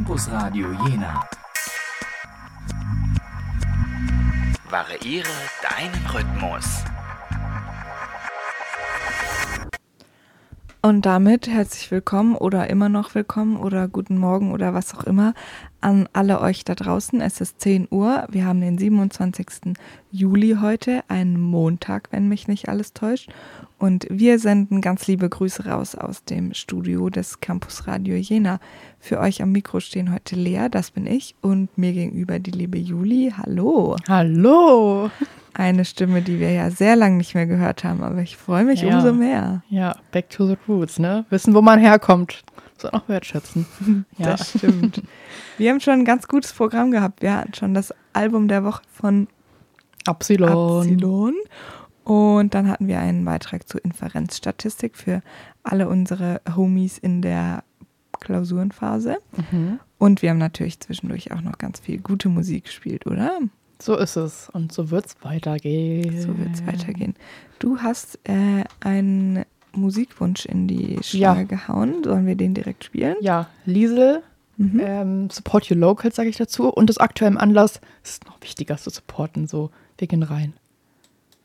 Campus Radio Jena. Variiere deinen Rhythmus. Und damit herzlich willkommen oder immer noch willkommen oder guten Morgen oder was auch immer an alle euch da draußen. Es ist 10 Uhr. Wir haben den 27. Juli heute, einen Montag, wenn mich nicht alles täuscht. Und wir senden ganz liebe Grüße raus aus dem Studio des Campus Radio Jena. Für euch am Mikro stehen heute Lea, das bin ich, und mir gegenüber die liebe Juli. Hallo. Hallo. Eine Stimme, die wir ja sehr lange nicht mehr gehört haben, aber ich freue mich umso mehr. Ja, back to the roots, ne? Wissen, wo man herkommt. Muss auch wertschätzen. Ja. Das stimmt. Wir haben schon ein ganz gutes Programm gehabt. Wir hatten schon das Album der Woche von Absilon. Und dann hatten wir einen Beitrag zur Inferenzstatistik für alle unsere Homies in der Klausurenphase. Mhm. Und wir haben natürlich zwischendurch auch noch ganz viel gute Musik gespielt, oder? So ist es. Und so wird's weitergehen. Du hast einen Musikwunsch in die Schlange gehauen. Sollen wir den direkt spielen? Ja, Liesel. Support your locals, sage ich dazu. Und das aktuelle Anlass ist noch wichtiger zu supporten. So, wir gehen rein.